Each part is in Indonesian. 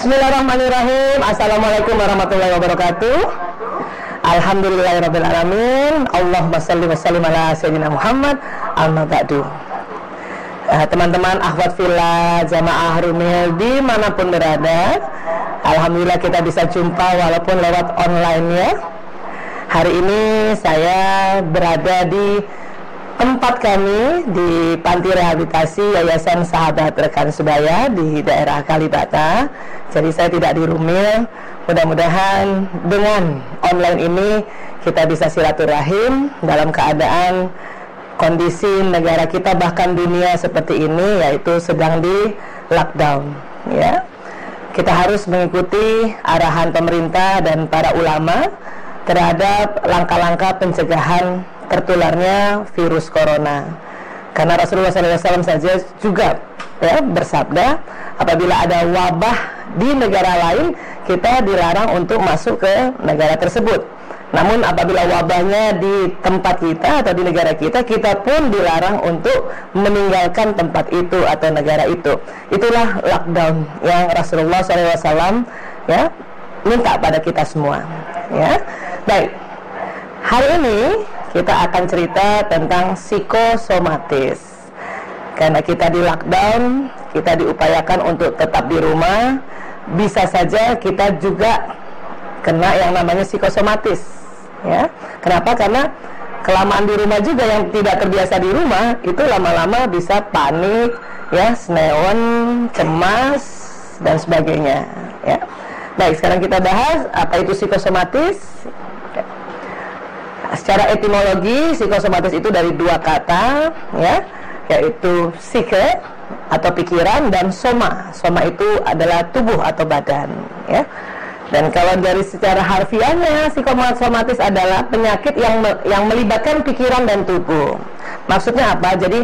Bismillahirrahmanirrahim. Assalamualaikum warahmatullahi wabarakatuh. Alhamdulillahirabbil alamin. Allahumma shalli wa sallim ala sayyidina Muhammad. Amma ba'du. Teman-teman akhwat fillah jamaah Rumil dimanapun berada, alhamdulillah kita bisa jumpa walaupun lewat online ya. Hari ini saya berada di tempat kami di Panti Rehabilitasi Yayasan Sahabat Rekan Sebaya di daerah Kalibata. Jadi saya tidak di Rumil. Mudah-mudahan dengan online ini kita bisa silaturahim dalam keadaan kondisi negara kita bahkan dunia seperti ini, yaitu sedang di lockdown ya. Kita harus mengikuti arahan pemerintah dan para ulama terhadap langkah-langkah pencegahan tertularnya virus corona. Karena Rasulullah SAW saja juga ya bersabda, apabila ada wabah di negara lain, kita dilarang untuk masuk ke negara tersebut. Namun apabila wabahnya di tempat kita atau di negara kita, kita pun dilarang untuk meninggalkan tempat itu atau negara itu. Itulah lockdown yang Rasulullah SAW ya minta pada kita semua. Ya, baik. Hari ini kita akan cerita tentang psikosomatis. Karena kita di lockdown, kita diupayakan untuk tetap di rumah. Bisa saja kita juga kena yang namanya psikosomatis ya. Kenapa? Karena kelamaan di rumah juga, yang tidak terbiasa di rumah itu lama-lama bisa panik ya, sneon, cemas dan sebagainya ya. Baik, sekarang kita bahas apa itu psikosomatis. Secara etimologi, psikosomatis itu dari dua kata ya, yaitu psike atau pikiran dan soma. Soma itu adalah tubuh atau badan ya. Dan kalau dari secara harfiahnya, psikosomatis adalah penyakit yang melibatkan pikiran dan tubuh. Maksudnya apa? Jadi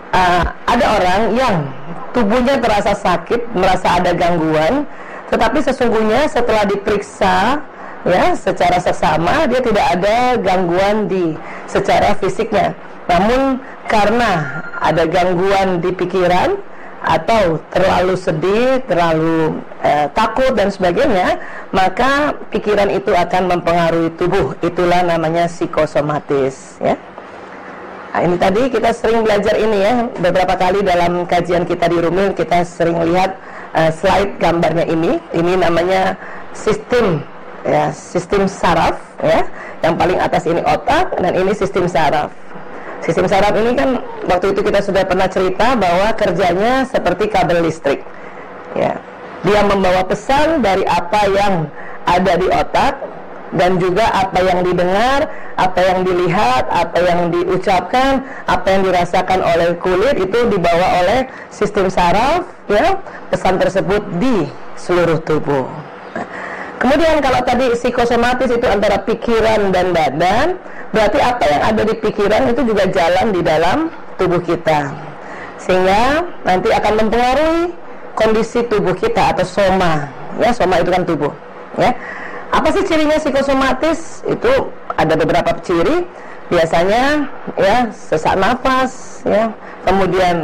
ada orang yang tubuhnya terasa sakit, merasa ada gangguan, tetapi sesungguhnya setelah diperiksa ya secara seksama, dia tidak ada gangguan di secara fisiknya. Namun karena ada gangguan di pikiran atau terlalu sedih, terlalu takut dan sebagainya, maka pikiran itu akan mempengaruhi tubuh. Itulah namanya psikosomatis ya. Nah, ini tadi kita sering belajar ini ya, beberapa kali dalam kajian kita di Rumil kita sering lihat slide gambarnya ini. Ini namanya sistem ya, sistem saraf ya. Yang paling atas ini otak dan ini sistem saraf. Sistem saraf ini kan waktu itu kita sudah pernah cerita bahwa kerjanya seperti kabel listrik ya. Dia membawa pesan dari apa yang ada di otak dan juga apa yang didengar, apa yang dilihat, apa yang diucapkan, apa yang dirasakan oleh kulit, itu dibawa oleh sistem saraf ya. Pesan tersebut di seluruh tubuh. Kemudian kalau tadi psikosomatis itu antara pikiran dan badan, berarti apa yang ada di pikiran itu juga jalan di dalam tubuh kita, sehingga nanti akan mempengaruhi kondisi tubuh kita atau soma ya. Soma itu kan tubuh ya. Apa sih cirinya psikosomatis? Itu ada beberapa ciri. Biasanya ya sesak nafas ya, kemudian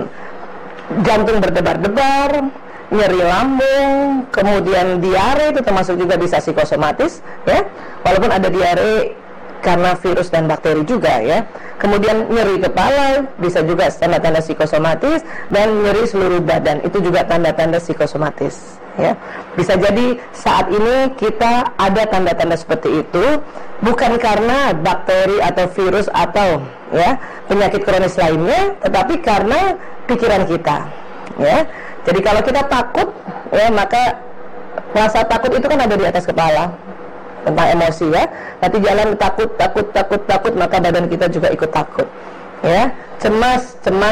jantung berdebar-debar, nyeri lambung, kemudian diare, itu termasuk juga bisa psikosomatis ya, walaupun ada diare karena virus dan bakteri juga ya. Kemudian nyeri kepala bisa juga tanda-tanda psikosomatis, dan nyeri seluruh badan itu juga tanda-tanda psikosomatis ya. Bisa jadi saat ini kita ada tanda-tanda seperti itu bukan karena bakteri atau virus atau ya penyakit kronis lainnya, tetapi karena pikiran kita ya. Jadi kalau kita takut ya, maka rasa takut itu kan ada di atas kepala, tentang emosi ya. Nanti jalan takut, maka badan kita juga ikut takut ya. Cemas,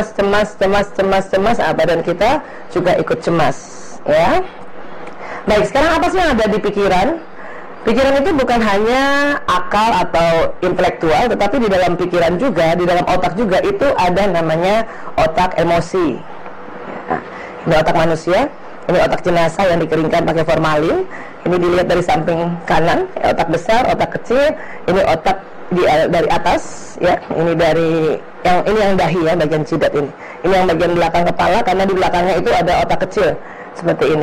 badan kita juga ikut cemas ya. Baik, sekarang apa sih yang ada di pikiran? Pikiran itu bukan hanya akal atau intelektual, tetapi di dalam pikiran juga, di dalam otak juga itu ada namanya otak emosi. Ini otak manusia, ini otak jenazah yang dikeringkan pakai formalin. Ini dilihat dari samping kanan, otak besar, otak kecil. Ini otak dari atas, ya. Ini dari yang dahi ya, bagian jidat ini. Ini yang bagian belakang kepala, karena di belakangnya itu ada otak kecil seperti ini.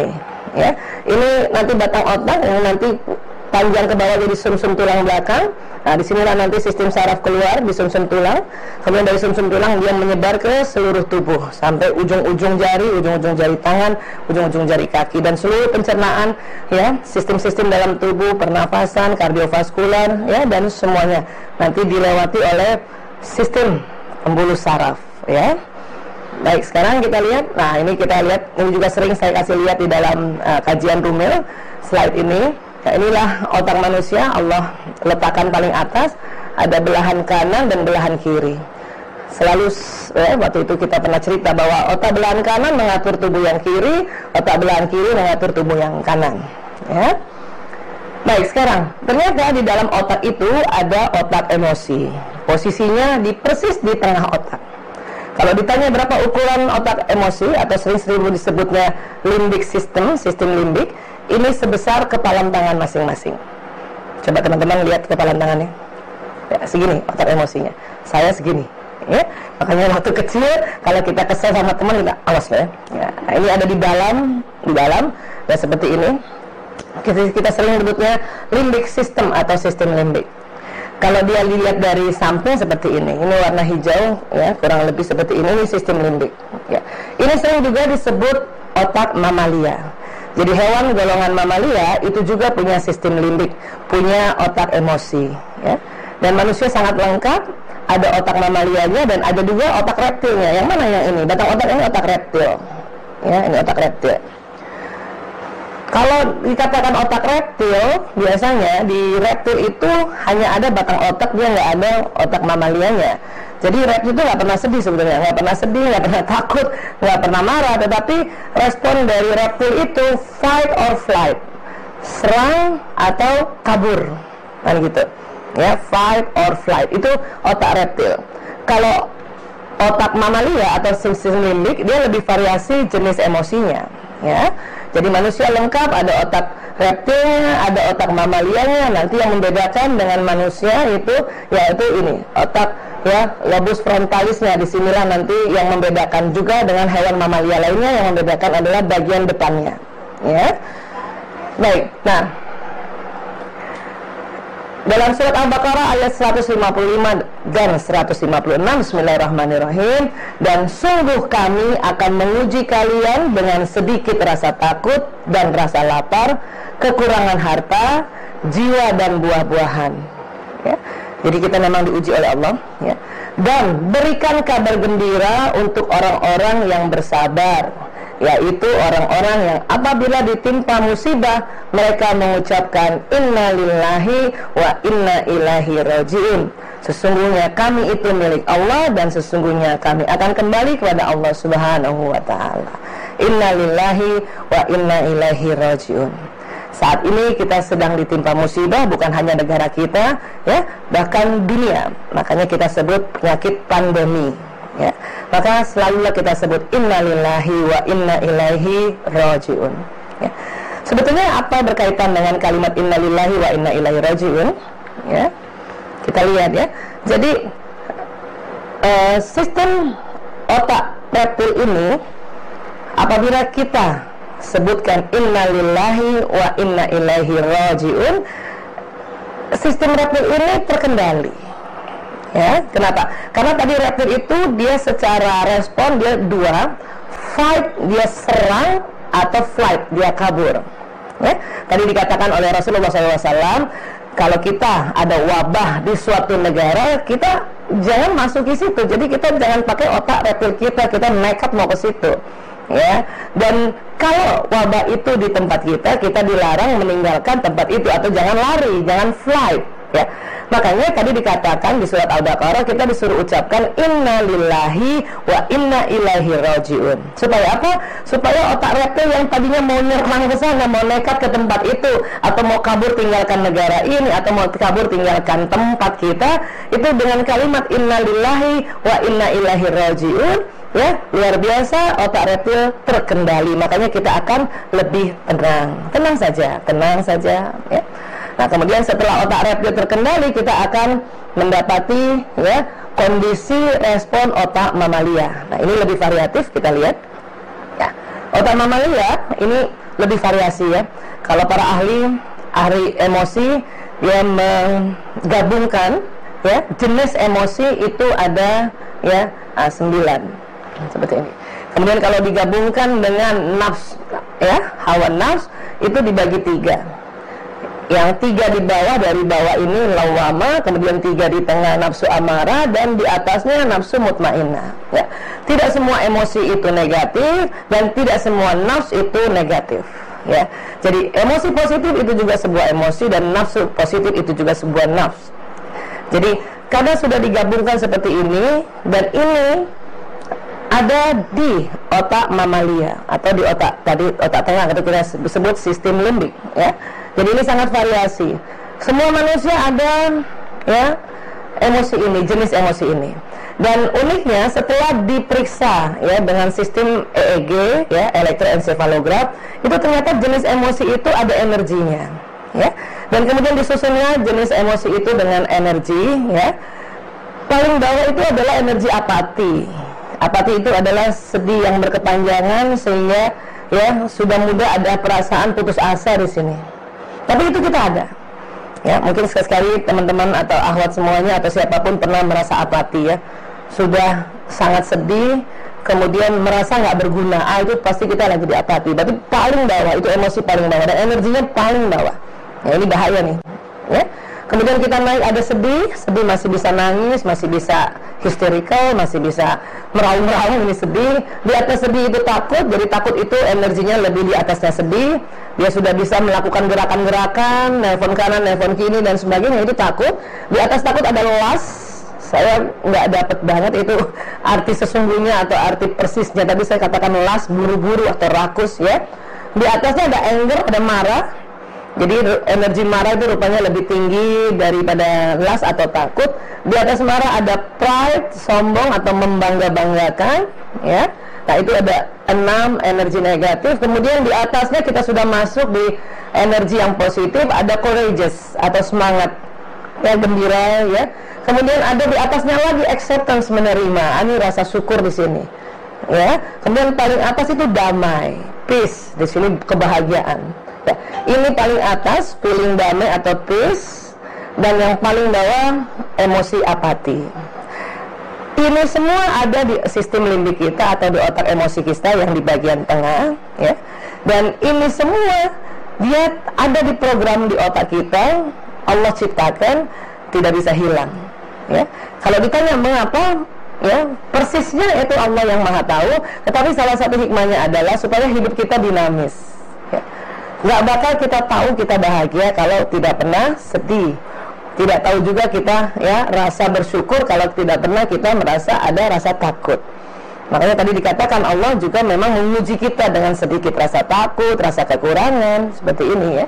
ya. Ini nanti batang otak yang nanti panjang ke bawah jadi sumsum tulang belakang. Nah, disinilah nanti sistem saraf keluar di sumsum tulang. Kemudian dari sumsum tulang dia menyebar ke seluruh tubuh sampai ujung-ujung jari tangan, ujung-ujung jari kaki, dan seluruh pencernaan, ya, sistem-sistem dalam tubuh, pernafasan, kardiovaskular, ya, dan semuanya nanti dilewati oleh sistem pembuluh saraf, ya. Baik, sekarang kita lihat. Nah, ini kita lihat, ini juga sering saya kasih lihat di dalam kajian Rumil, slide ini. Nah, inilah otak manusia. Allah letakkan paling atas, ada belahan kanan dan belahan kiri. Selalu, waktu itu kita pernah cerita bahwa otak belahan kanan mengatur tubuh yang kiri, otak belahan kiri mengatur tubuh yang kanan, ya. Baik, sekarang ternyata di dalam otak itu ada otak emosi. Posisinya persis di tengah otak. Kalau ditanya berapa ukuran otak emosi, atau sering-sering disebutnya limbic system, sistem limbik, ini sebesar kepalan tangan masing-masing. Coba teman-teman lihat kepalan tangannya, ya, segini otak emosinya. Saya segini, ya. Makanya waktu kecil kalau kita kesel sama teman, kita awas ya. Nah, ini ada di dalam, dan seperti ini. Kita sering sebutnya limbic system atau sistem limbik. Kalau dia dilihat dari samping seperti ini warna hijau, ya, kurang lebih seperti ini sistem limbik. Ya. Ini sering juga disebut otak mamalia. Jadi hewan golongan mamalia itu juga punya sistem limbik, punya otak emosi, ya. Dan manusia sangat lengkap, ada otak mamalianya dan ada juga otak reptilnya. Yang mana yang ini? Batang otak ini otak reptil, ya, ini otak reptil. Kalau dikatakan otak reptil, biasanya di reptil itu hanya ada batang otak, dia nggak ada otak mamalianya. Jadi reptil itu nggak pernah sedih sebenarnya, nggak pernah sedih, nggak pernah takut, nggak pernah marah. Tetapi respon dari reptil itu fight or flight, serang atau kabur, kan gitu. Ya, fight or flight itu otak reptil. Kalau otak mamalia atau sistem limbik, dia lebih variasi jenis emosinya, ya. Jadi manusia lengkap, ada otak reptilnya, ada otak mamalianya. Nanti yang membedakan dengan manusia itu yaitu ini, otak, ya, lobus frontalisnya. Disinilah nanti yang membedakan juga dengan hewan mamalia lainnya. Yang membedakan adalah bagian depannya, ya. Baik, nah, dalam surat Al-Baqarah ayat 155 dan 156, Bismillahirrahmanirrahim. Dan sungguh kami akan menguji kalian dengan sedikit rasa takut dan rasa lapar, kekurangan harta, jiwa dan buah-buahan, ya. Jadi kita memang diuji oleh Allah, ya. Dan berikan kabar gembira untuk orang-orang yang bersabar, yaitu orang-orang yang apabila ditimpa musibah mereka mengucapkan inna lillahi wa inna ilaihi rajiun. Sesungguhnya kami itu milik Allah dan sesungguhnya kami akan kembali kepada Allah Subhanahu wa ta'ala. Inna lillahi wa inna ilaihi rajiun. Saat ini kita sedang ditimpa musibah, bukan hanya negara kita, ya, bahkan dunia. Makanya kita sebut penyakit pandemi, ya. Maka selalulah kita sebut inna lillahi wa inna ilaihi rajiun, ya. Sebetulnya apa berkaitan dengan kalimat inna lillahi wa inna ilaihi rajiun, ya? Kita lihat, ya. Jadi sistem otak reptil ini, apabila kita sebutkan inna lillahi wa inna ilaihi rajiun, sistem reptil ini terkendali, ya. Kenapa? Karena tadi reptil itu dia secara respon dia dua, fight dia serang atau flight dia kabur, ya. Tadi dikatakan oleh Rasulullah SAW, kalau kita ada wabah di suatu negara, kita jangan masuk ke situ. Jadi kita jangan pakai otak reptil kita nekat mau ke situ, ya. Dan kalau wabah itu di tempat kita dilarang meninggalkan tempat itu, atau jangan lari, jangan flight, ya. Makanya tadi dikatakan di surat Al-Baqarah kita disuruh ucapkan inna lillahi wa inna ilaihi rajiun. Supaya apa? Supaya otak reptil yang tadinya mau nyerang ke sana, mau nekat ke tempat itu, atau mau kabur tinggalkan negara ini, atau mau kabur tinggalkan tempat kita, itu dengan kalimat inna lillahi wa inna ilaihi rajiun, ya, luar biasa, otak reptil terkendali. Makanya kita akan lebih tenang saja, ya. Nah, kemudian setelah otak reptil terkendali, kita akan mendapati, ya, kondisi respon otak mamalia. Nah, ini lebih variatif, kita lihat, ya. Otak mamalia ini lebih variasi ya. Kalau para ahli emosi dia menggabungkan ya jenis emosi itu ada ya 9 seperti ini. Kemudian kalau digabungkan dengan nafs ya, hawa nafs itu dibagi 3. Yang 3 di bawah, dari bawah ini lawama, kemudian 3 di tengah nafsu amarah, dan di atasnya nafsu mutmainnah ya. Tidak semua emosi itu negatif dan tidak semua nafs itu negatif ya. Jadi emosi positif itu juga sebuah emosi dan nafsu positif itu juga sebuah nafs. Jadi karena sudah digabungkan seperti ini, dan ini ada di otak mamalia atau di otak tengah, atau kita sebut sistem limbik ya. Jadi ini sangat variasi. Semua manusia ada ya emosi ini, jenis emosi ini. Dan uniknya setelah diperiksa ya dengan sistem EEG ya, elektroencephalograph, itu ternyata jenis emosi itu ada energinya ya. Dan kemudian disusunnya jenis emosi itu dengan energi ya. Paling bawah itu adalah energi apati. Apati itu adalah sedih yang berkepanjangan, sehingga ya sudah mudah ada perasaan putus asa di sini. Tapi itu kita ada. Ya, mungkin sekali-sekali teman-teman atau akhwat semuanya atau siapapun pernah merasa apati ya. Sudah sangat sedih, kemudian merasa nggak berguna. Itu pasti kita lagi di apati. Berarti paling bawah, itu emosi paling bawah dan energinya paling bawah. Ya, ini bahaya nih. Ya. Kemudian kita naik ada sedih masih bisa nangis, masih bisa histerikal, masih bisa meraung-raung, ini sedih. Di atas sedih itu takut, jadi takut itu energinya lebih di atasnya sedih. Dia sudah bisa melakukan gerakan-gerakan, nelpon kanan, nelpon kiri dan sebagainya, itu takut. Di atas takut ada loss. Saya nggak dapat banget itu arti sesungguhnya atau arti persisnya, tapi saya katakan loss, buru-buru atau rakus ya. Di atasnya ada anger, ada marah. Jadi energi marah itu rupanya lebih tinggi daripada las atau takut. Di atas marah ada pride, sombong atau membangga-banggakan ya. Nah itu ada 6 energi negatif. Kemudian di atasnya kita sudah masuk di energi yang positif, ada courageous atau semangat ya, gembira ya. Kemudian ada di atasnya lagi acceptance, menerima. Ini rasa syukur di sini ya. Kemudian paling atas itu damai, peace, di sini kebahagiaan. Ya, ini paling atas feeling damai atau peace, dan yang paling bawah emosi apati. Ini semua ada di sistem limbik kita atau di otak emosi kita yang di bagian tengah ya. Dan ini semua dia ada di program di otak kita, Allah ciptakan, tidak bisa hilang ya. Kalau ditanya mengapa ya, persisnya itu Allah yang Maha tahu, tetapi salah satu hikmahnya adalah supaya hidup kita dinamis ya. Nggak bakal kita tahu kita bahagia kalau tidak pernah sedih. Tidak tahu juga kita ya rasa bersyukur kalau tidak pernah kita merasa ada rasa takut. Makanya tadi dikatakan Allah juga memang menguji kita dengan sedikit rasa takut, rasa kekurangan, seperti ini ya.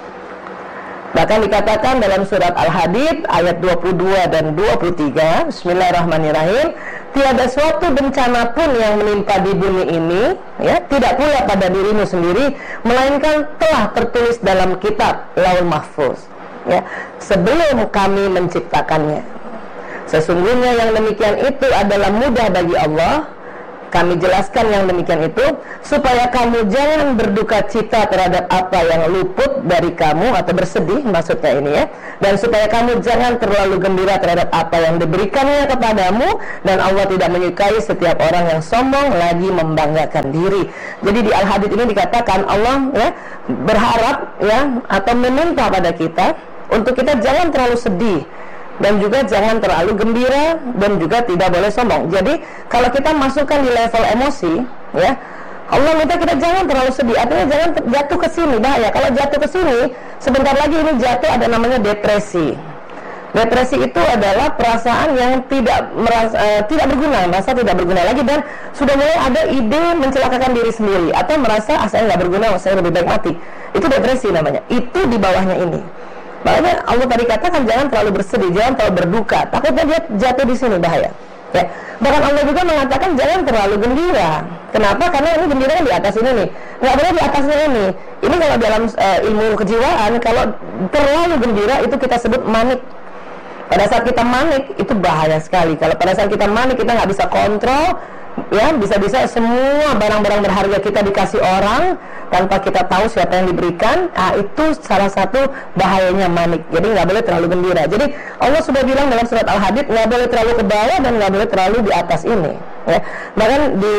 Bahkan dikatakan dalam surat Al-Hadid ayat 22 dan 23, Bismillahirrahmanirrahim, tiada suatu bencana pun yang menimpa di bumi ini ya, tidak pula pada dirimu sendiri, melainkan telah tertulis dalam kitab Lauhul Mahfuz ya, sebelum kami menciptakannya. Sesungguhnya yang demikian itu adalah mudah bagi Allah. Kami jelaskan yang demikian itu supaya kamu jangan berduka cita terhadap apa yang luput dari kamu, atau bersedih maksudnya ini ya, dan supaya kamu jangan terlalu gembira terhadap apa yang diberikannya kepadamu, dan Allah tidak menyukai setiap orang yang sombong lagi membanggakan diri. Jadi di Al-Hadid ini dikatakan Allah ya berharap ya atau meminta pada kita untuk kita jangan terlalu sedih, dan juga jangan terlalu gembira, dan juga tidak boleh sombong. Jadi kalau kita masukkan di level emosi ya, Allah minta kita jangan terlalu sedih, artinya jangan jatuh ke sini, bahaya. Kalau jatuh ke sini, sebentar lagi ini jatuh ada namanya depresi. Depresi itu adalah perasaan yang tidak berguna, merasa tidak berguna lagi, dan sudah mulai ada ide mencelakakan diri sendiri, atau merasa saya nggak berguna, saya lebih baik mati. Itu depresi namanya. Itu di bawahnya ini. Makanya Allah tadi katakan jangan terlalu bersedih, jangan terlalu berduka, takutnya dia jatuh di sini, bahaya ya. Bahkan Allah juga mengatakan jangan terlalu gembira. Kenapa? Karena ini gembira di atas ini nih, nggak boleh di atasnya ini. Ini kalau dalam ilmu kejiwaan, kalau terlalu gembira itu kita sebut manik. Pada saat kita manik itu bahaya sekali. Kalau pada saat kita manik kita nggak bisa kontrol, ya bisa-bisa semua barang-barang berharga kita dikasih orang tanpa kita tahu siapa yang diberikan. Itu salah satu bahayanya manik. Jadi nggak boleh terlalu gembira. Jadi Allah sudah bilang dalam surat Al-Hadid, nggak boleh terlalu ke bawah dan nggak boleh terlalu di atas ini, ya. Bahkan di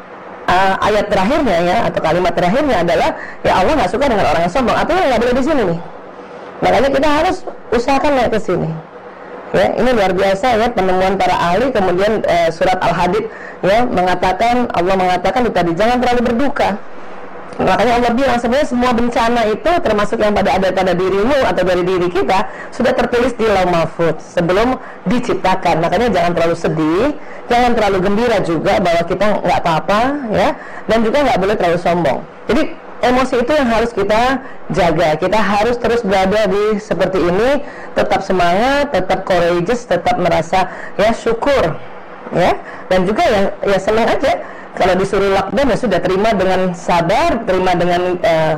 ayat terakhirnya, ya, atau kalimat terakhirnya adalah, ya Allah nggak suka dengan orang yang sombong. Artinya nggak boleh di sini nih. Makanya kita harus usahakan naik ke sini. Ya, ini luar biasa, ya, penemuan para ahli. Kemudian surat Al-Hadid, ya, mengatakan, Allah mengatakan itu tadi, jangan terlalu berduka. Makanya Allah bilang sebenarnya semua bencana itu, termasuk yang ada pada dirimu atau dari diri kita, sudah tertulis di Lauh Mahfuz sebelum diciptakan. Makanya jangan terlalu sedih, jangan terlalu gembira juga bahwa kita nggak apa-apa, ya, dan juga nggak boleh terlalu sombong. Jadi emosi itu yang harus kita jaga. Kita harus terus berada di seperti ini, tetap semangat, tetap courageous, tetap merasa, ya, syukur, ya, dan juga ya senang aja. Kalau disuruh lockdown, ya sudah, terima dengan sabar, terima dengan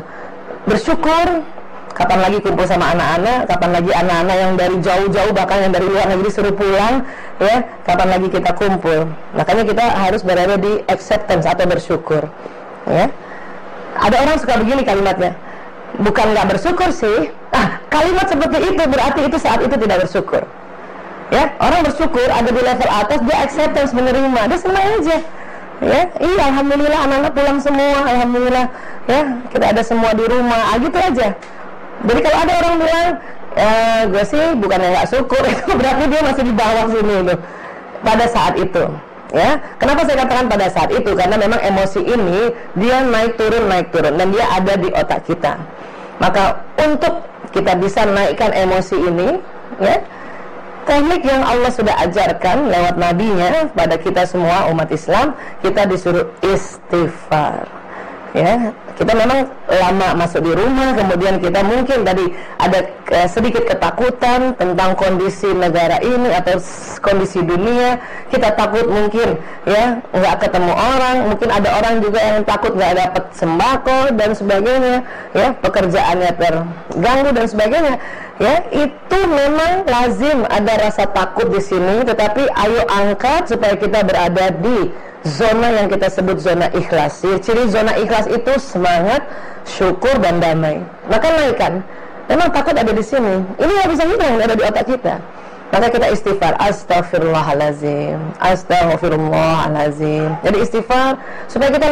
bersyukur. Kapan lagi kumpul sama anak-anak, kapan lagi anak-anak yang dari jauh-jauh, bahkan yang dari luar negeri disuruh pulang, ya, kapan lagi kita kumpul. Makanya kita harus berada di acceptance atau bersyukur, ya. Ada orang suka begini kalimatnya, bukan nggak bersyukur sih, kalimat seperti itu berarti itu saat itu tidak bersyukur, ya. Orang bersyukur ada di level atas, dia acceptance, menerima, dia senang aja, ya. Iya, alhamdulillah anak-anak pulang semua, alhamdulillah, ya, kita ada semua di rumah, gitu aja. Jadi kalau ada orang bilang, gue sih bukannya nggak syukur, itu berarti dia masih di bawah sini itu pada saat itu. Ya, kenapa saya katakan pada saat itu? Karena memang emosi ini dia naik turun dan dia ada di otak kita. Maka untuk kita bisa naikkan emosi ini, ya, teknik yang Allah sudah ajarkan lewat nabinya pada kita semua umat Islam, kita disuruh istighfar. Ya, kita memang lama masuk di rumah, kemudian kita mungkin tadi ada sedikit ketakutan tentang kondisi negara ini atau kondisi dunia. Kita takut mungkin, ya, nggak ketemu orang, mungkin ada orang juga yang takut nggak dapat sembako dan sebagainya, ya, pekerjaannya terganggu dan sebagainya. Ya, itu memang lazim ada rasa takut di sini, tetapi ayo angkat supaya kita berada di zona yang kita sebut zona ikhlas. Ciri zona ikhlas itu semangat, syukur, dan damai. Maka naikkan. Memang takut ada di sini. Ini nggak bisa hilang, ada di otak kita. Maka kita istighfar, astaghfirullahalazim, astaghfirullahalazim. Jadi istighfar supaya kita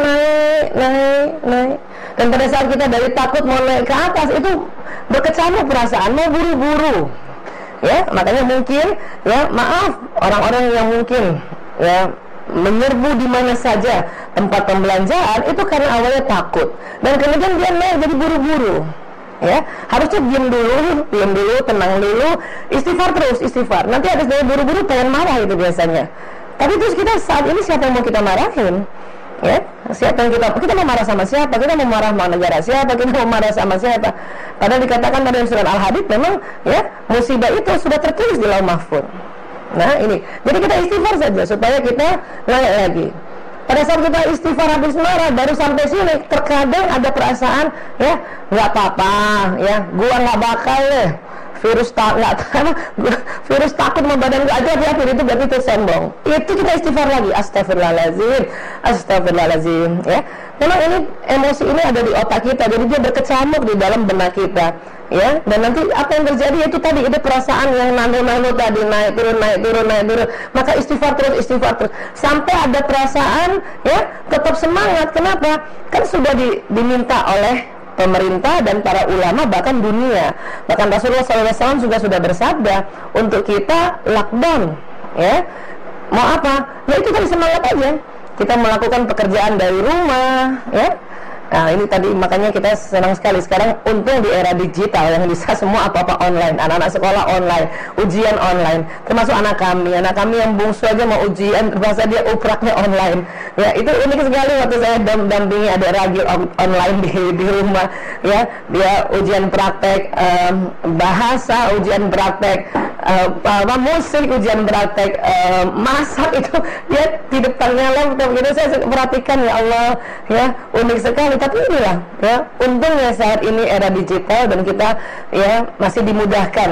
naik. Dan pada saat kita dari takut mau naik ke atas, itu berkecamuk perasaan, mau buru-buru. Ya, makanya mungkin, ya, maaf orang-orang yang mungkin, ya, menyerbu di mana saja tempat pembelanjaan itu karena awalnya takut dan kemudian dia naik jadi buru-buru, ya. Harusnya diam dulu, tenang dulu, istighfar terus, istighfar. Nanti habis dari buru-buru pengen marah itu biasanya. Tapi terus kita saat ini siapa yang mau kita marahin? Ya, siapa yang kita mau marah sama siapa? Kita mau marah sama negara siapa? Kita mau marah sama siapa? Padahal dikatakan pada surat Al-Hadid memang, ya, musibah itu sudah tertulis di Lauh Mahfuz. Nah ini, jadi kita istighfar saja supaya kita naik lagi. Pada saat kita istighfar habis marah, baru sampai sini, terkadang ada perasaan, ya, nggak apa-apa, ya, gua nggak bakal deh, virus takut sama badan gua aja, itu berarti itu sombong. Itu kita istighfar lagi, astagfirullahalazim, ya. Memang ini emosi ini ada di otak kita, jadi dia berkecamuk di dalam benak kita, ya. Dan nanti apa yang terjadi itu tadi, itu perasaan yang nano tadi naik turun. Maka istighfar terus sampai ada perasaan, ya, tetap semangat. Kenapa? Kan sudah diminta oleh pemerintah dan para ulama, bahkan dunia, bahkan Rasulullah SAW juga sudah bersabda untuk kita lockdown, ya. Mau apa? Ya itu tadi, semangat aja. Kita melakukan pekerjaan dari rumah, ya. Nah ini tadi makanya kita senang sekali sekarang, untung di era digital yang bisa semua apa-apa online, anak-anak sekolah online, ujian online, termasuk anak kami yang bungsu aja mau ujian, terpaksa dia upraknya online. Ya itu unik sekali waktu saya dampingi adik ragil online di rumah, ya, dia ujian praktek bahasa, ujian praktek musik, ujian praktek masak, itu dia di depannya laptop gitu. Saya perhatikan, ya Allah, ya, unik sekali. Tapi inilah, ya, untungnya saat ini era digital dan kita, ya, masih dimudahkan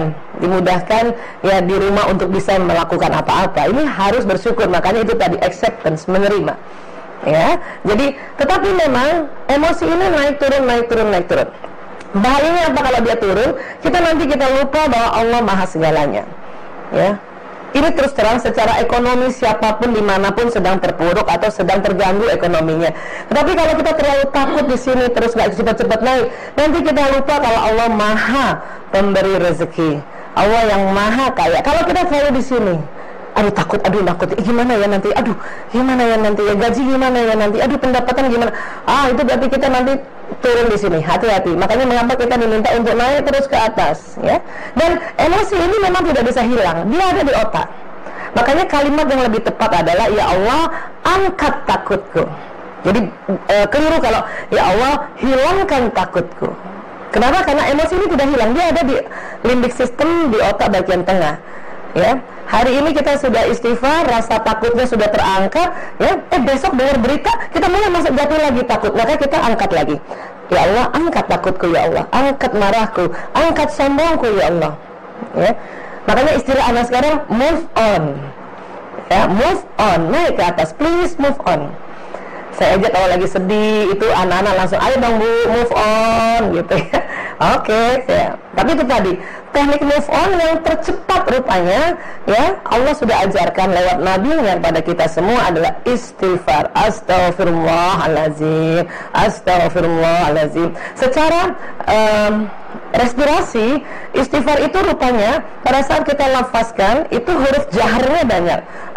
dimudahkan ya di rumah untuk bisa melakukan apa-apa. Ini harus bersyukur, makanya itu tadi acceptance, menerima. Ya, jadi tetapi memang emosi ini naik turun, naik turun, naik turun. Bahayanya apa kalau dia turun? Kita lupa bahwa Allah maha segalanya. Ya, ini terus terang secara ekonomi siapapun dimanapun sedang terpuruk atau sedang terganggu ekonominya. Tetapi kalau kita terlalu takut di sini terus nggak cepat-cepat naik, nanti kita lupa kalau Allah maha pemberi rezeki, Allah yang maha kaya. Kalau kita selalu di sini, aduh takut, gimana ya nanti, gaji gimana ya nanti, pendapatan gimana, itu berarti kita nanti turun di sini. Hati-hati. Makanya mengapa kita diminta untuk naik terus ke atas, ya. Dan emosi ini memang tidak bisa hilang, dia ada di otak. Makanya kalimat yang lebih tepat adalah, ya Allah, angkat takutku. Jadi keliru kalau ya Allah, hilangkan takutku. Kenapa? Karena emosi ini tidak hilang, dia ada di limbic system, di otak bagian tengah. Ya, hari ini kita sudah istighfar, rasa takutnya sudah terangkat, ya. Besok dengar berita, kita mulai masuk jatuh lagi takut, maka kita angkat lagi. Ya Allah, angkat takutku ya Allah, angkat marahku, angkat sombongku ya Allah. Ya, makanya istilah anak sekarang move on. Ya, move on, naik ke atas, please move on. Saya aja kalau lagi sedih itu anak-anak langsung, ayo dong Bu, move on gitu ya. Oke, ya. Tapi itu tadi teknik move on yang tercepat rupanya, ya Allah sudah ajarkan lewat nabinya pada kita semua adalah istighfar. Astaghfirullahaladzim, astaghfirullahaladzim. Secara respirasi, istighfar itu rupanya pada saat kita lafazkan itu huruf jaharnya banyak.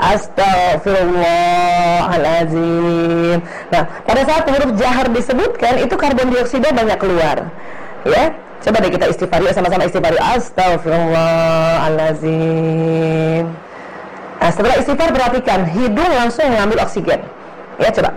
Astaghfirullahaladzim. Nah, pada saat huruf jahar disebutkan itu karbon dioksida banyak keluar. Ya, coba deh kita istighfar yuk, sama-sama istighfar. Astaghfirullahaladzim. Nah, setelah istighfar perhatikan hidung langsung mengambil oksigen. Ya, coba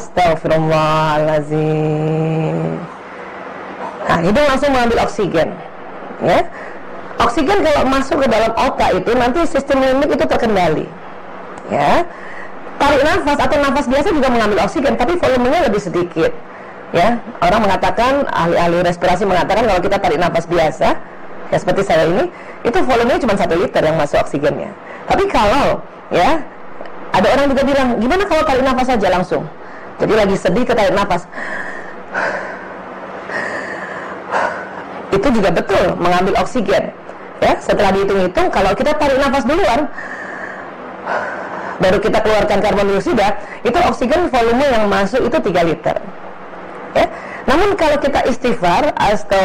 astaghfirullahaladzim. Nah, hidung langsung mengambil oksigen. Ya, oksigen kalau masuk ke dalam otak itu nanti sistem limbik itu terkendali. Ya, tarik nafas atau nafas biasa juga mengambil oksigen, tapi volumenya lebih sedikit. Ya, orang mengatakan, ahli-ahli respirasi mengatakan kalau kita tarik nafas biasa, ya seperti saya ini, itu volumenya cuma 1 liter yang masuk oksigennya. Tapi kalau, ya, ada orang juga bilang, gimana kalau tarik nafas saja langsung? Jadi lagi sedih ke tarik nafas, itu juga betul mengambil oksigen. Ya, setelah dihitung-hitung, kalau kita tarik nafas duluan, baru kita keluarkan karbon dioksida, itu oksigen volume yang masuk itu 3 liter. Ya. Namun kalau kita istighfar,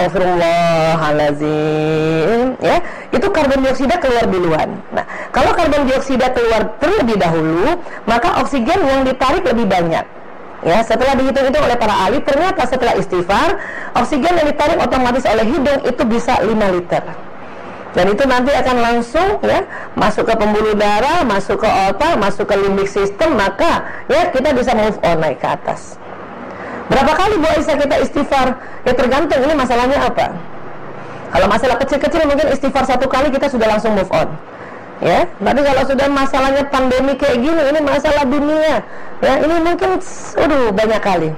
astaghfirullahaladzim, ya, itu karbon dioksida keluar duluan. Nah, kalau karbon dioksida keluar terlebih dahulu, maka oksigen yang ditarik lebih banyak. Ya, setelah dihitung-hitung oleh para ahli, ternyata setelah istighfar, oksigen yang ditarik otomatis oleh hidung itu bisa 5 liter. Dan itu nanti akan langsung ya masuk ke pembuluh darah, masuk ke otak, masuk ke limbik system, maka ya kita bisa move on naik ke atas. Berapa kali Bu Aisyah kita istighfar? Ya tergantung ini masalahnya apa. Kalau masalah kecil-kecil mungkin istighfar 1 kali kita sudah langsung move on. Ya, tapi kalau sudah masalahnya pandemi kayak gini, ini masalah dunia. Ya, ini mungkin banyak kali.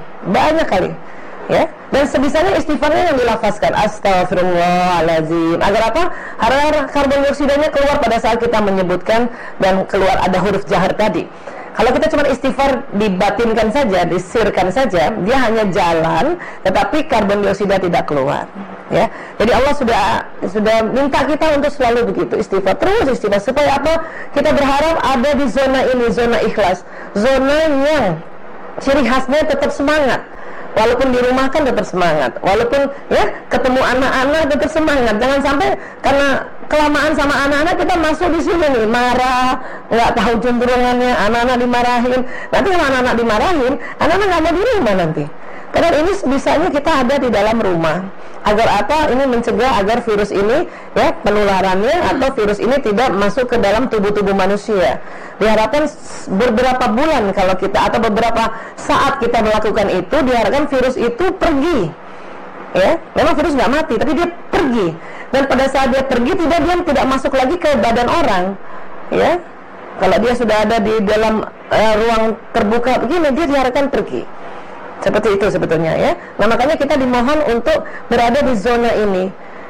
Ya, dan sebisanya istighfarnya yang dilafazkan astaghfirullahaladzim. Agar apa? Agar karbon dioksidanya keluar pada saat kita menyebutkan dan keluar ada huruf jahar tadi. Kalau kita cuma istighfar dibatinkan saja, disirkan saja, dia hanya jalan, tetapi karbon dioksida tidak keluar. Ya, jadi Allah sudah minta kita untuk selalu begitu istighfar, terus istighfar supaya apa? Kita berharap ada di zona ini, zona ikhlas, zona yang ciri khasnya tetap semangat. Walaupun di rumah kan tetap semangat, walaupun ya ketemu anak-anak tetap semangat. Jangan sampai karena kelamaan sama anak-anak kita masuk di sini nih marah, nggak tahu cenderungannya, anak-anak dimarahin. Nanti kalau anak-anak dimarahin, anak-anak nggak mau di rumah nanti. Karena ini bisanya kita ada di dalam rumah. Agar apa? Ini mencegah agar virus ini ya penularannya atau virus ini tidak masuk ke dalam tubuh-tubuh manusia. Diharapkan beberapa bulan kalau kita atau beberapa saat kita melakukan itu, diharapkan virus itu pergi. Ya, memang virus nggak mati, tapi dia pergi. Dan pada saat dia pergi, dia tidak masuk lagi ke badan orang. Ya, kalau dia sudah ada di dalam ruang terbuka begini, dia diharapkan pergi. Seperti itu sebetulnya ya. Nah makanya kita dimohon untuk berada di zona ini.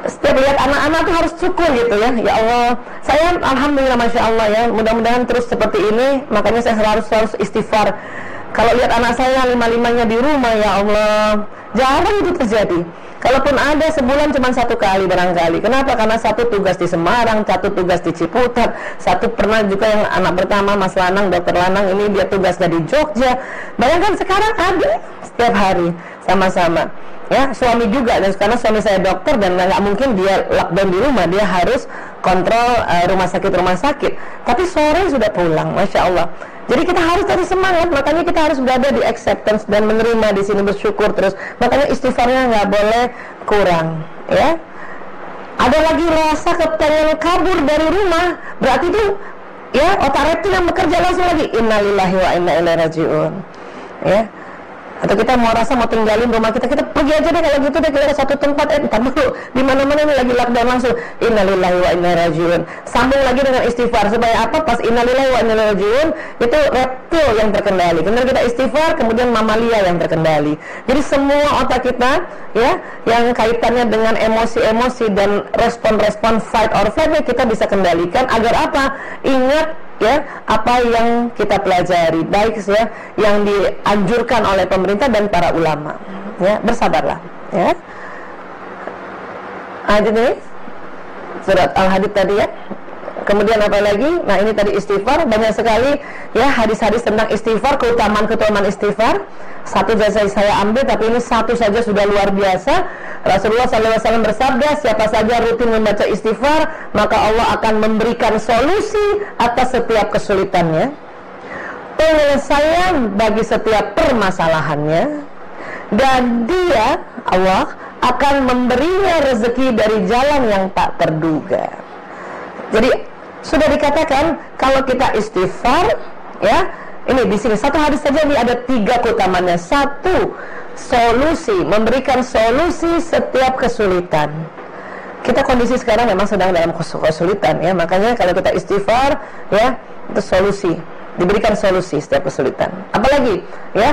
setiap lihat anak-anak tuh harus syukur gitu ya. Ya Allah, saya alhamdulillah masya Allah ya, mudah-mudahan terus seperti ini. Makanya saya harus istighfar. Kalau lihat anak saya lima-limanya di rumah, ya Allah, jarang itu terjadi. Kalaupun ada, sebulan cuma 1 kali barangkali. Kenapa? Karena satu tugas di Semarang, satu tugas di Ciputat, satu pernah juga yang anak pertama Mas Lanang, Dokter Lanang ini dia tugasnya di Jogja. Bayangkan sekarang ada setiap hari sama-sama. Ya, suami juga, dan karena suami saya dokter dan nggak mungkin dia lockdown di rumah, dia harus kontrol rumah sakit. Tapi sore sudah pulang, masya Allah. Jadi kita harus tetap semangat, makanya kita harus berada di acceptance dan menerima di sini, bersyukur terus. Makanya istighfarnya nggak boleh kurang, ya. Ada lagi rasa kepengen kabur dari rumah, berarti itu ya otak reptil yang bekerja langsung lagi. Innalillahi wa inna ilaihi rajiun, ya. Atau kita mau rasa mau tinggalin rumah kita pergi aja deh kalau gitu deh, kita ke satu tempat, entar dulu di mana-mana ini lagi lockdown langsung. Innalillahi wa inna ilaihi rajiun. Sambung lagi dengan istighfar supaya apa? Pas innalillahi wa inna ilaihi rajiun itu reptil yang terkendali. Kemudian kita istighfar, kemudian mamalia yang terkendali. Jadi semua otak kita ya yang kaitannya dengan emosi-emosi dan respon-respon fight or flight kita bisa kendalikan agar apa? Ingat ya apa yang kita pelajari, baik ya yang dianjurkan oleh pemerintah dan para ulama, ya bersabarlah ya. Ayat ini surat Al-Hadid tadi ya. Kemudian apa lagi? Nah ini tadi istighfar, banyak sekali ya hadis-hadis tentang istighfar, keutamaan istighfar. Satu saja saya ambil, tapi ini satu saja sudah luar biasa. Rasulullah SAW bersabda, siapa saja rutin membaca istighfar, maka Allah akan memberikan solusi atas setiap kesulitannya, penyelesaian bagi setiap permasalahannya, dan dia, Allah, akan memberinya rezeki dari jalan yang tak terduga. Jadi sudah dikatakan kalau kita istighfar, ya ini di sini satu hadis saja ini ada 3 keutamaannya. Satu, solusi, memberikan solusi setiap kesulitan. Kita kondisi sekarang memang sedang dalam kesulitan ya, makanya kalau kita istighfar ya itu solusi, diberikan solusi setiap kesulitan. Apalagi ya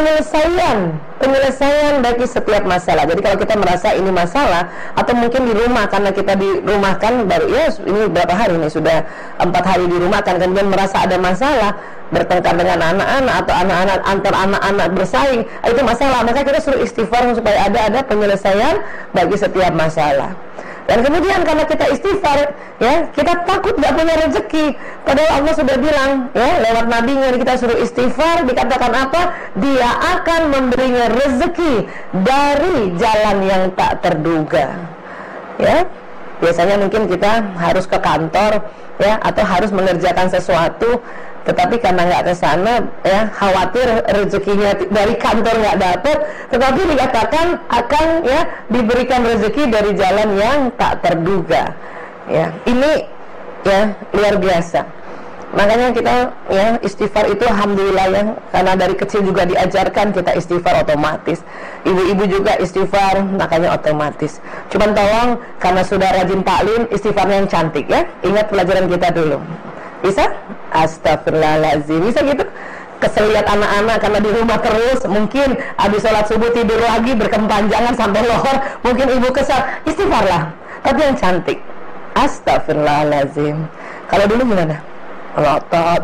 penyelesaian bagi setiap masalah. Jadi kalau kita merasa ini masalah, atau mungkin di rumah karena kita dirumahkan baru ya ini berapa hari ini sudah 4 hari di rumah kan, kemudian merasa ada masalah, bertengkar dengan anak-anak atau anak-anak antar anak-anak bersaing, itu masalah, maka kita suruh istighfar supaya ada penyelesaian bagi setiap masalah. Dan kemudian karena kita istighfar ya, kita takut gak punya rezeki, padahal Allah sudah bilang ya lewat nabinya kita suruh istighfar, dikatakan apa? Dia akan memberinya rezeki dari jalan yang tak terduga. Ya, biasanya mungkin kita harus ke kantor ya, atau harus mengerjakan sesuatu, tetapi karena nggak ke sana ya, khawatir rezekinya dari kantor nggak dapat, tetapi dikatakan akan ya diberikan rezeki dari jalan yang tak terduga. Ya, ini ya luar biasa. Makanya kita ya istighfar itu alhamdulillah ya, karena dari kecil juga diajarkan kita istighfar otomatis. Ibu-ibu juga istighfar, makanya otomatis. Cuman tolong karena sudah rajin taklim, istighfarnya yang cantik ya. Ingat pelajaran kita dulu. Bisa? Astagfirullahaladzim. Bisa gitu? Kesel lihat anak-anak karena di rumah terus, mungkin habis sholat subuh tidur lagi berkepanjangan sampai lohor, mungkin ibu kesal, istighfarlah, tapi yang cantik. Astagfirullahaladzim. Kalau dulu gimana? Melotot,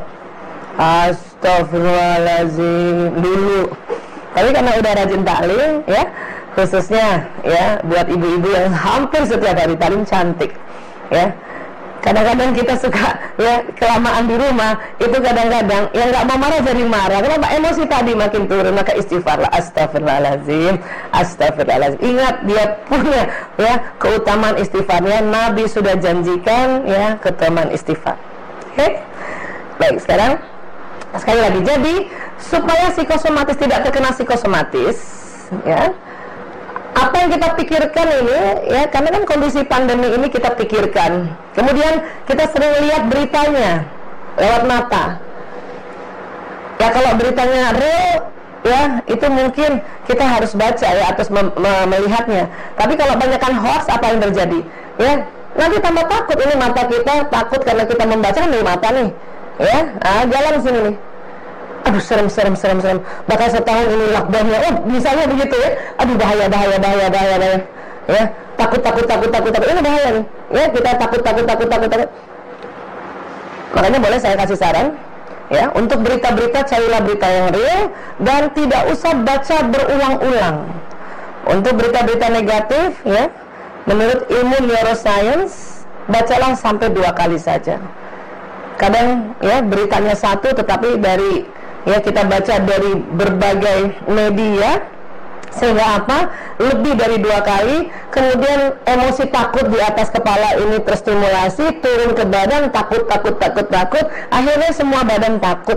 astagfirullahaladzim dulu. Tapi karena udah rajin taklim ya, khususnya ya buat ibu-ibu yang hampir setiap hari taklim, cantik ya. Kadang-kadang kita suka ya kelamaan di rumah, itu kadang-kadang yang nggak mau marah jadi marah. Kenapa? Emosi tadi makin turun, maka istighfarlah. Astagfirullahaladzim, astagfirullahaladzim. Ingat dia punya ya keutamaan istighfarnya. Nabi sudah janjikan ya keutamaan istighfar. Oke? Baik, sekarang sekali lagi. Jadi supaya psikosomatis tidak terkena psikosomatis, ya. Apa yang kita pikirkan ini ya, karena kan kondisi pandemi ini kita pikirkan, kemudian kita sering lihat beritanya lewat mata ya. Kalau beritanya real ya, itu mungkin kita harus baca ya, atau melihatnya. Tapi kalau banyakkan hoax, apa yang terjadi ya, nanti tambah takut. Ini mata kita takut karena kita membaca kan dari mata nih ya. Jalan sini nih, aduh serem. Bakal setahun ini lockdownnya, oh misalnya begitu ya, aduh bahaya ya. takut. Ini bahaya nih. Ya, kita takut. Makanya boleh saya kasih saran, ya, untuk berita-berita carilah berita yang real dan tidak usah baca berulang-ulang. Untuk berita-berita negatif, ya, menurut ilmu neuroscience, bacalah sampai 2 kali saja. Kadang, ya, beritanya satu, tetapi dari, ya, kita baca dari berbagai media, sehingga apa? Lebih dari 2 kali, kemudian emosi takut di atas kepala ini terstimulasi, turun ke badan, takut, akhirnya semua badan takut,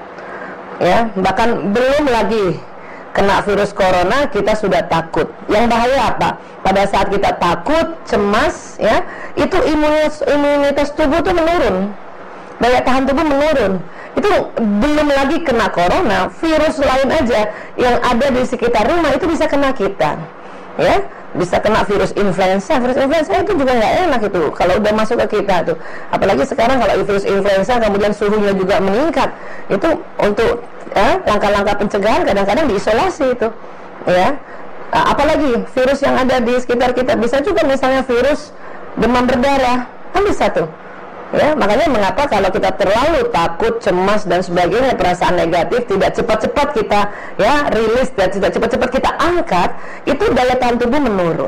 ya. Bahkan belum lagi kena virus corona, kita sudah takut. Yang bahaya apa? Pada saat kita takut, cemas, ya, itu imunitas tubuh tuh menurun, daya tahan tubuh menurun. Itu belum lagi kena corona, virus lain aja yang ada di sekitar rumah itu bisa kena kita, ya, bisa kena virus influenza. Virus influenza itu juga nggak enak itu kalau udah masuk ke kita tuh. Apalagi sekarang kalau virus influenza kemudian suhunya juga meningkat, itu untuk, ya, langkah-langkah pencegahan kadang-kadang diisolasi itu, ya. Apalagi virus yang ada di sekitar kita, bisa juga misalnya virus demam berdarah, kan bisa tuh. Ya, makanya mengapa kalau kita terlalu takut, cemas dan sebagainya, perasaan negatif, tidak cepat-cepat kita, ya, rilis dan tidak cepat-cepat kita angkat, itu daya tahan tubuh menurun.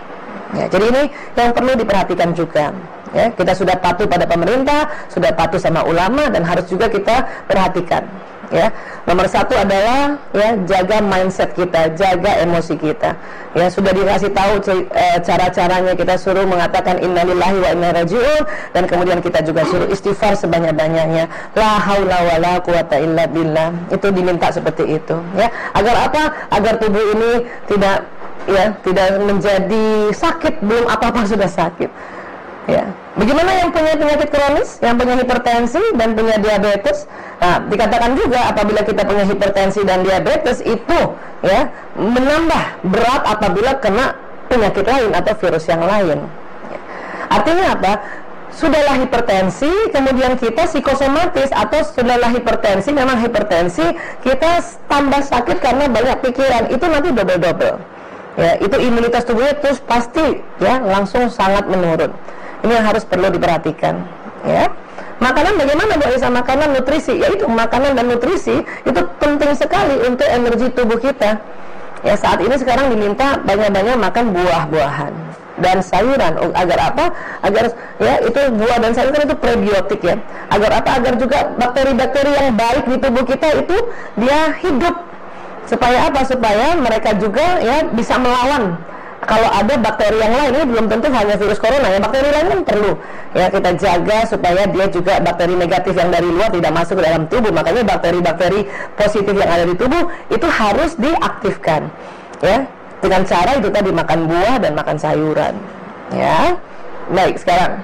Ya, jadi ini yang perlu diperhatikan juga. Ya, kita sudah patuh pada pemerintah, sudah patuh sama ulama, dan harus juga kita perhatikan. Ya, nomor 1 adalah, ya, jaga mindset kita, jaga emosi kita. Ya, sudah dikasih tahu cara-caranya, kita suruh mengatakan innalillahi wa inna ilaihi raji'un, dan kemudian kita juga suruh istighfar sebanyak-banyaknya. La haula wala quwata illa billah. Itu diminta seperti itu. Ya, agar apa? Agar tubuh ini tidak, ya, tidak menjadi sakit, belum apa-apa sudah sakit. Ya, bagaimana yang punya penyakit kronis, yang punya hipertensi dan punya diabetes? Nah, dikatakan juga apabila kita punya hipertensi dan diabetes itu, ya, menambah berat apabila kena penyakit lain atau virus yang lain. Ya. Artinya apa? Sudahlah hipertensi, kemudian kita psikosomatis, atau sudahlah hipertensi, memang hipertensi, kita tambah sakit karena banyak pikiran, itu nanti double-double. Ya, itu imunitas tubuhnya terus pasti, ya, langsung sangat menurun. Ini yang harus perlu diperhatikan, ya. Makanan bagaimana, Bu Aisyah? Makanan, nutrisi, yaitu makanan dan nutrisi itu penting sekali untuk energi tubuh kita. Ya, saat ini sekarang diminta banyak-banyak makan buah-buahan dan sayuran. Agar apa? Agar, ya, itu buah dan sayuran itu prebiotik, ya. Agar apa? Agar juga bakteri-bakteri yang baik di tubuh kita itu dia hidup. Supaya apa? Supaya mereka juga, ya, bisa melawan. Kalau ada bakteri yang lain, ini belum tentu hanya virus corona, ya, bakteri lain kan perlu, ya, kita jaga supaya dia juga bakteri negatif yang dari luar tidak masuk ke dalam tubuh. Makanya bakteri-bakteri positif yang ada di tubuh itu harus diaktifkan, ya, dengan cara itu tadi, makan buah dan makan sayuran, ya. Baik, sekarang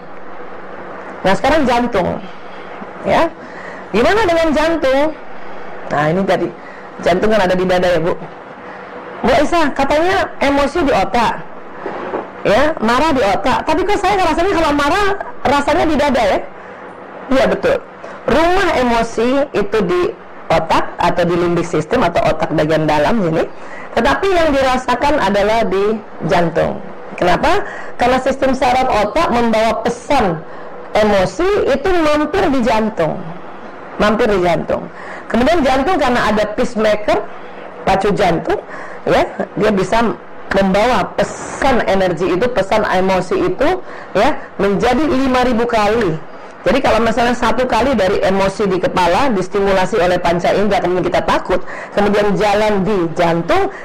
jantung, ya. Gimana dengan jantung? Nah, ini tadi jantung kan ada di dada, ya, Bu. Bu Aisyah, katanya emosi di otak, ya, marah di otak. Tapi kok saya rasanya kalau marah rasanya di dada, ya? Iya, betul. Rumah emosi itu di otak atau di limbik system atau otak bagian dalam sini. Tetapi yang dirasakan adalah di jantung. Kenapa? Karena sistem saraf otak membawa pesan emosi itu mampir di jantung. Kemudian jantung karena ada pacemaker, pacu jantung, ya, dia bisa membawa pesan energi itu, pesan emosi itu, ya, menjadi 5.000 kali. Jadi kalau misalnya 1 kali dari emosi di kepala distimulasi oleh panca indera, kemudian kita takut, kemudian jalan di jantung,